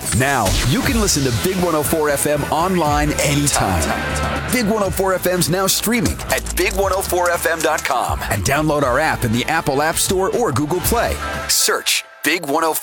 Now, you can listen to Big 104 FM online anytime. Big 104 FM's now streaming at big104fm.com and download our app in the Apple App Store or Google Play. Search Big 104.